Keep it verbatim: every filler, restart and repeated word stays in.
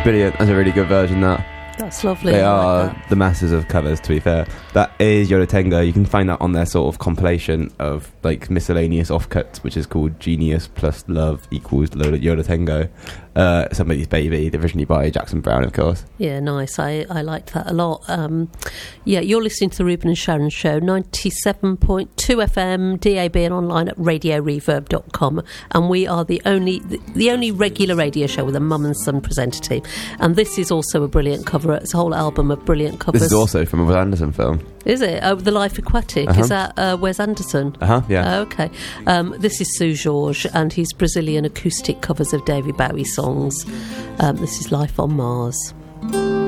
Brilliant. That's a really good version, that. That's lovely. They I are like that. the masters of covers, to be fair. That is Yo La Tengo. You can find that on their sort of compilation of like miscellaneous offcuts, which is called Genius plus Love equals Yo La Tengo. Uh, Somebody's Baby, originally by Jackson Browne, of course. Yeah, nice. I, I liked that a lot. Um, yeah, you're listening to the Ruben and Sharon Show, ninety-seven point two F M, D A B, and online at radio reverb dot com. And we are the only the, the only regular radio show with a mum and son presenter team. And this is also a brilliant cover. It's a whole album of brilliant covers. This is also from a Wes Anderson film. Is it? Oh, The Life Aquatic. Uh-huh. Is that uh, Wes Anderson? Uh-huh, yeah. Oh, okay. Um, this is Sue George, and his Brazilian acoustic covers of David Bowie songs. Um, this is Life on Mars.